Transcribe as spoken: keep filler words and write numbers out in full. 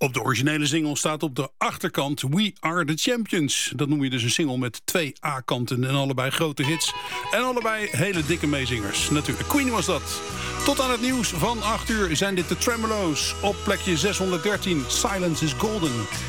Op de originele single staat op de achterkant We Are The Champions. Dat noem je dus een single met twee A-kanten en allebei grote hits. En allebei hele dikke meezingers. Natuurlijk, Queen was dat. Tot aan het nieuws van acht uur zijn dit de Tremolo's. Op plekje zeshonderddertien, Silence is Golden.